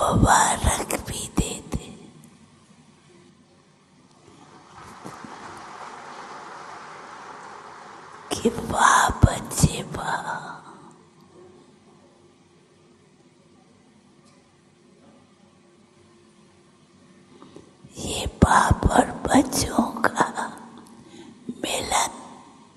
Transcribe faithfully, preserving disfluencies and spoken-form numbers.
मुबारक भी देते। कि वाह बच्चे वाह, ये बाप और बच्चों